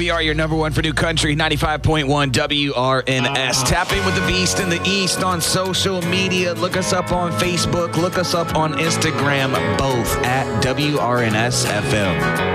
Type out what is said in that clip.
We are your number one for new country, 95.1 WRNS. Tap in with the Beast in the East on social media. Look us up on Facebook. Look us up on Instagram, both at WRNS FM.